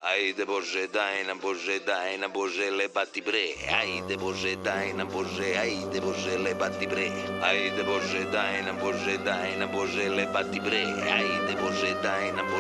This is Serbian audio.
Haide Bože, dajna Bože, le bati bre. Haide Bože, le bati bre. Haide Bože, dajna Bože, le bati bre. Haide Bože, dajna Bože.